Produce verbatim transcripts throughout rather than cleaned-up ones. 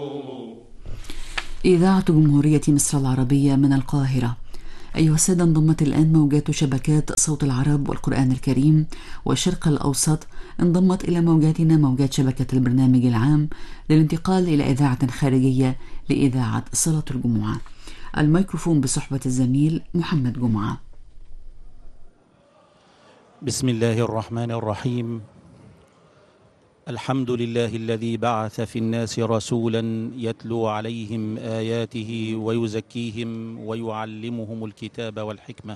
إذاعة جمهورية مصر العربية من القاهرة. أيها السادة، انضمت الآن موجات شبكات صوت العرب والقرآن الكريم والشرق الأوسط، انضمت إلى موجاتنا موجات شبكة البرنامج العام للانتقال إلى إذاعة خارجية لإذاعة صلاة الجمعة. الميكروفون بصحبة الزميل محمد جمعة. بسم الله الرحمن الرحيم. الحمد لله الذي بعث في الناس رسولا يتلو عليهم آياته ويزكيهم ويعلمهم الكتاب والحكمة.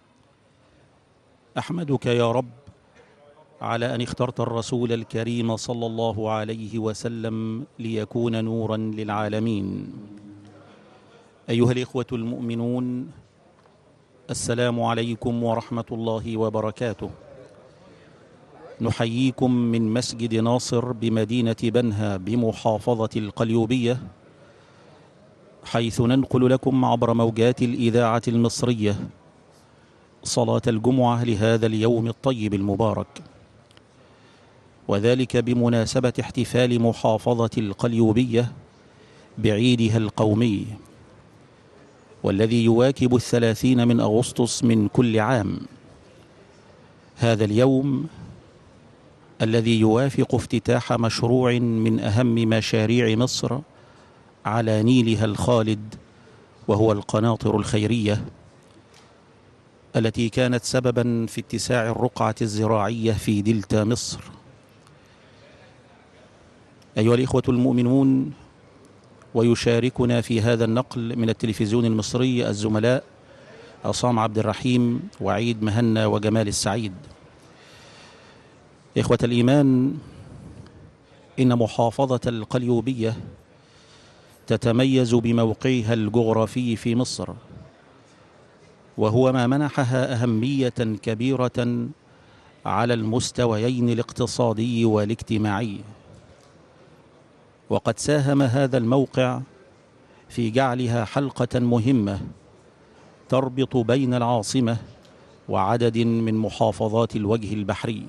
أحمدك يا رب على أن اخترت الرسول الكريم صلى الله عليه وسلم ليكون نورا للعالمين. أيها الإخوة المؤمنون، السلام عليكم ورحمة الله وبركاته. نحييكم من مسجد ناصر بمدينة بنها بمحافظة القليوبية، حيث ننقل لكم عبر موجات الإذاعة المصرية صلاة الجمعة لهذا اليوم الطيب المبارك، وذلك بمناسبة احتفال محافظة القليوبية بعيدها القومي، والذي يواكب الثلاثين من أغسطس من كل عام. هذا اليوم الذي يوافق افتتاح مشروع من أهم مشاريع مصر على نيلها الخالد، وهو القناطر الخيرية التي كانت سببا في اتساع الرقعة الزراعية في دلتا مصر. أيها الإخوة المؤمنون، ويشاركنا في هذا النقل من التلفزيون المصري الزملاء عصام عبد الرحيم وعيد مهنا وجمال السعيد. إخوة الإيمان، إن محافظة القليوبية تتميز بموقعها الجغرافي في مصر، وهو ما منحها أهمية كبيرة على المستويين الاقتصادي والاجتماعي. وقد ساهم هذا الموقع في جعلها حلقة مهمة تربط بين العاصمة وعدد من محافظات الوجه البحري.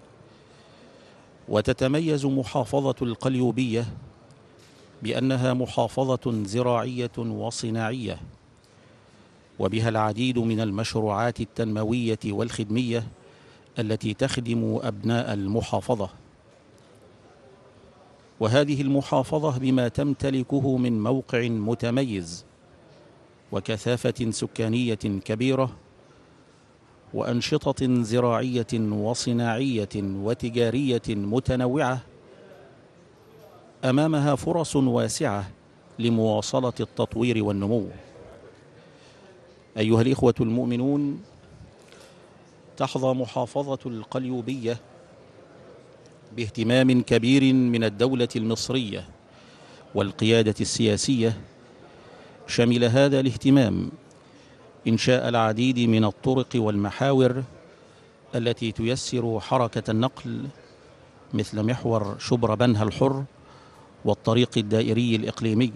وتتميز محافظة القليوبية بأنها محافظة زراعية وصناعية، وبها العديد من المشروعات التنموية والخدمية التي تخدم أبناء المحافظة. وهذه المحافظة بما تمتلكه من موقع متميز وكثافة سكانية كبيرة وأنشطة زراعية وصناعية وتجارية متنوعة، أمامها فرص واسعة لمواصلة التطوير والنمو. أيها الإخوة المؤمنون، تحظى محافظة القليوبية باهتمام كبير من الدولة المصرية والقيادة السياسية. شمل هذا الاهتمام إنشاء العديد من الطرق والمحاور التي تيسر حركة النقل، مثل محور شبرا بنها الحر والطريق الدائري الإقليمي.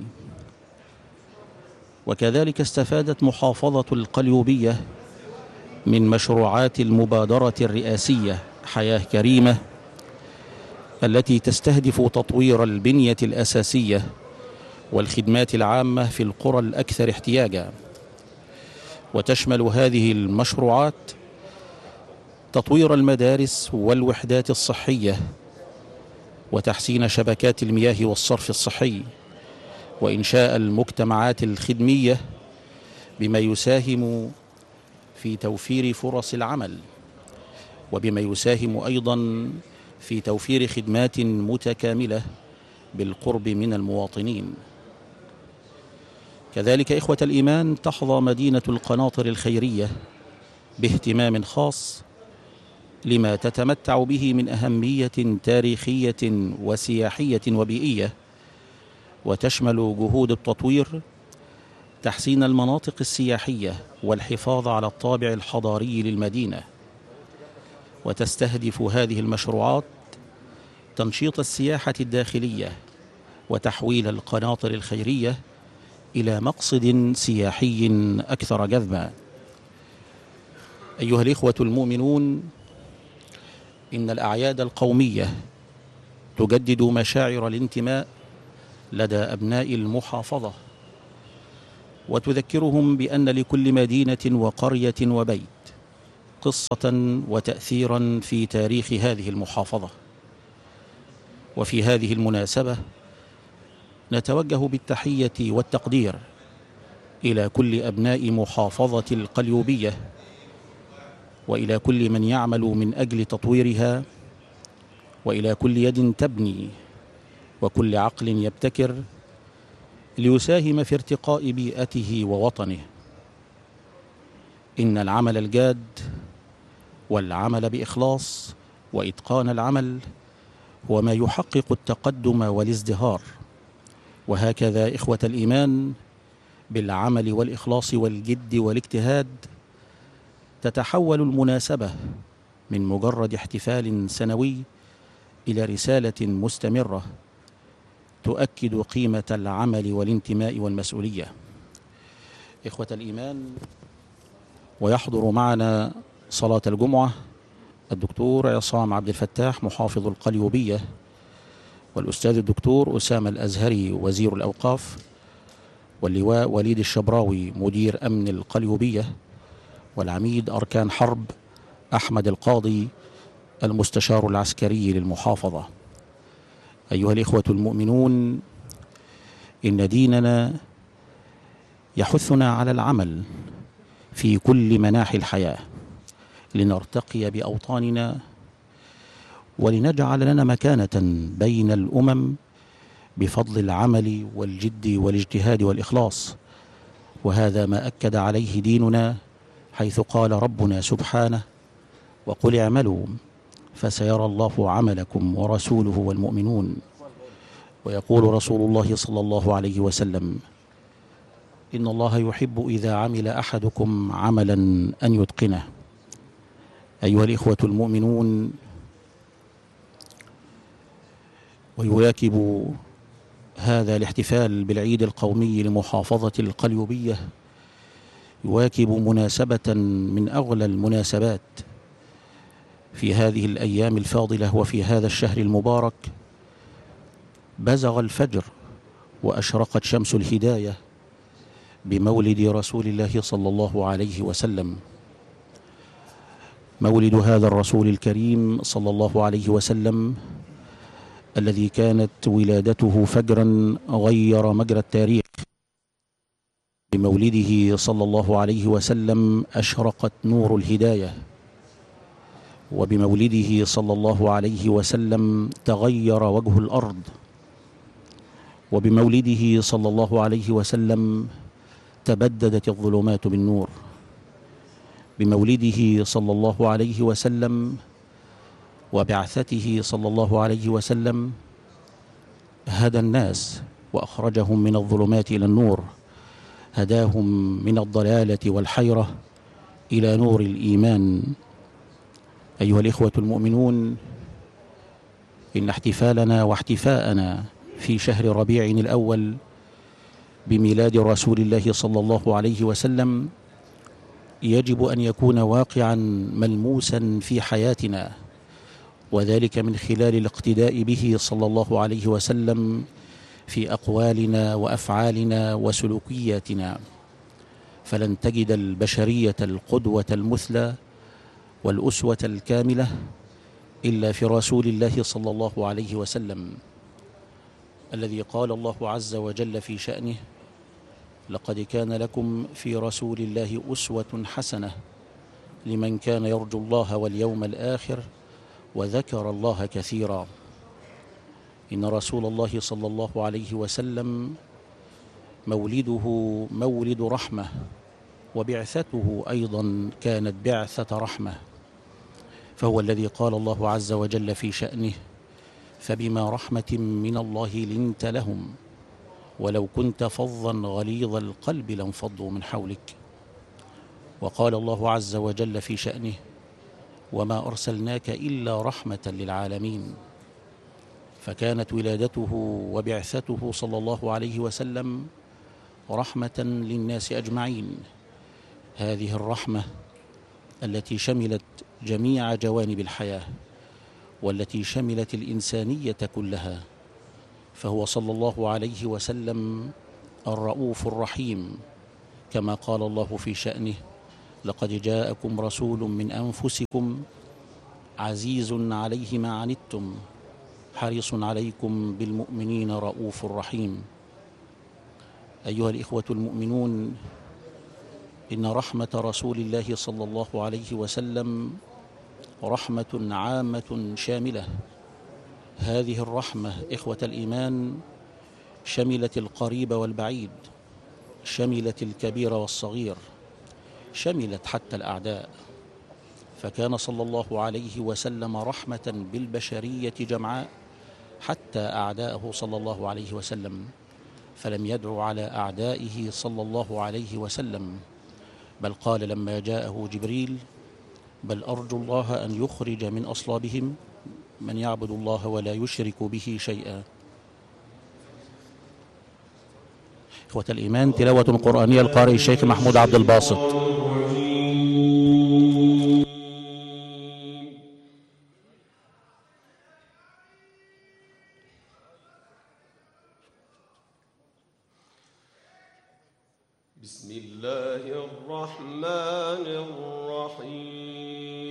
وكذلك استفادت محافظة القليوبية من مشروعات المبادرة الرئاسية حياة كريمة، التي تستهدف تطوير البنية الأساسية والخدمات العامة في القرى الأكثر احتياجاً. وتشمل هذه المشروعات تطوير المدارس والوحدات الصحية، وتحسين شبكات المياه والصرف الصحي، وإنشاء المجتمعات الخدمية بما يساهم في توفير فرص العمل، وبما يساهم أيضا في توفير خدمات متكاملة بالقرب من المواطنين. كذلك إخوة الإيمان، تحظى مدينة القناطر الخيرية باهتمام خاص لما تتمتع به من أهمية تاريخية وسياحية وبيئية، وتشمل جهود التطوير تحسين المناطق السياحية والحفاظ على الطابع الحضاري للمدينة. وتستهدف هذه المشروعات تنشيط السياحة الداخلية وتحويل القناطر الخيرية إلى مقصد سياحي أكثر جذبا. أيها الإخوة المؤمنون، إن الأعياد القومية تجدد مشاعر الانتماء لدى أبناء المحافظة، وتذكرهم بأن لكل مدينة وقرية وبيت قصة وتأثيرا في تاريخ هذه المحافظة. وفي هذه المناسبة نتوجه بالتحية والتقدير إلى كل أبناء محافظة القليوبية، وإلى كل من يعمل من أجل تطويرها، وإلى كل يد تبني وكل عقل يبتكر ليساهم في ارتقاء بيئته ووطنه. إن العمل الجاد والعمل بإخلاص وإتقان العمل هو ما يحقق التقدم والازدهار. وهكذا إخوة الإيمان، بالعمل والإخلاص والجد والاجتهاد تتحول المناسبة من مجرد احتفال سنوي إلى رسالة مستمرة تؤكد قيمة العمل والانتماء والمسؤولية. إخوة الإيمان، ويحضر معنا صلاة الجمعة الدكتور عصام عبد الفتاح محافظ القليوبية، والأستاذ الدكتور أسامة الأزهري وزير الأوقاف، واللواء وليد الشبراوي مدير أمن القليوبية، والعميد أركان حرب أحمد القاضي المستشار العسكري للمحافظة. أيها الإخوة المؤمنون، إن ديننا يحثنا على العمل في كل مناحي الحياة لنرتقي بأوطاننا ولنجعل لنا مكانة بين الأمم بفضل العمل والجد والاجتهاد والإخلاص. وهذا ما أكد عليه ديننا، حيث قال ربنا سبحانه: وقل اعملوا فسيرى الله عملكم ورسوله والمؤمنون. ويقول رسول الله صلى الله عليه وسلم: إن الله يحب إذا عمل أحدكم عملا أن يتقنه. أيها الإخوة المؤمنون، ويواكب هذا الاحتفال بالعيد القومي لمحافظة القليوبية يواكب مناسبة من أغلى المناسبات في هذه الأيام الفاضلة وفي هذا الشهر المبارك. بزغ الفجر وأشرقت شمس الهداية بمولد رسول الله صلى الله عليه وسلم. مولد هذا الرسول الكريم صلى الله عليه وسلم الذي كانت ولادته فجرا غير مجرى التاريخ. بمولده صلى الله عليه وسلم أشرقت نور الهداية، وبمولده صلى الله عليه وسلم تغير وجه الأرض، وبمولده صلى الله عليه وسلم تبددت الظلمات بالنور. بمولده صلى الله عليه وسلم وبعثته صلى الله عليه وسلم هدى الناس وأخرجهم من الظلمات إلى النور، هداهم من الضلالة والحيرة إلى نور الإيمان. أيها الإخوة المؤمنون، إن احتفالنا واحتفاءنا في شهر ربيع الأول بميلاد رسول الله صلى الله عليه وسلم يجب أن يكون واقعا ملموسا في حياتنا، وذلك من خلال الاقتداء به صلى الله عليه وسلم في أقوالنا وأفعالنا وسلوكياتنا. فلن تجد البشرية القدوة المثلى والأسوة الكاملة إلا في رسول الله صلى الله عليه وسلم، الذي قال الله عز وجل في شأنه: لقد كان لكم في رسول الله أسوة حسنة لمن كان يرجو الله واليوم الآخر وذكر الله كثيرا. إن رسول الله صلى الله عليه وسلم مولده مولد رحمة، وبعثته أيضا كانت بعثة رحمة، فهو الذي قال الله عز وجل في شأنه: فبما رحمة من الله لنت لهم ولو كنت فظا غليظ القلب لانفضوا من حولك. وقال الله عز وجل في شأنه: وما أرسلناك إلا رحمة للعالمين. فكانت ولادته وبعثته صلى الله عليه وسلم رحمة للناس أجمعين. هذه الرحمة التي شملت جميع جوانب الحياة، والتي شملت الإنسانية كلها، فهو صلى الله عليه وسلم الرؤوف الرحيم، كما قال الله في شأنه: لقد جاءكم رسول من أنفسكم عزيز عليه ما عنتم حريص عليكم بالمؤمنين رؤوف رحيم. أيها الإخوة المؤمنون، إن رحمة رسول الله صلى الله عليه وسلم رحمة عامة شاملة. هذه الرحمة إخوة الإيمان شملت القريب والبعيد، شملت الكبير والصغير، شملت حتى الأعداء، فكان صلى الله عليه وسلم رحمة بالبشرية جمعاء حتى أعداءه صلى الله عليه وسلم، فلم يدع على أعدائه صلى الله عليه وسلم، بل قال لما جاءه جبريل: بل أرجو الله أن يخرج من أصلابهم من يعبد الله ولا يشرك به شيئا. إخوة الإيمان، تلاوة قرآنية القارئ الشيخ محمود عبد الباسط. بسم الله الرحمن الرحيم.